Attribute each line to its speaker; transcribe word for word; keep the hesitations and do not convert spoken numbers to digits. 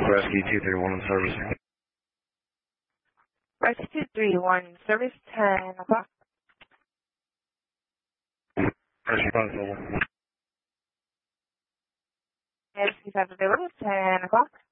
Speaker 1: Rescue two three one in service.
Speaker 2: Rescue two three one in service, ten o'clock.
Speaker 1: Rescue five available.
Speaker 2: Rescue five available, ten o'clock.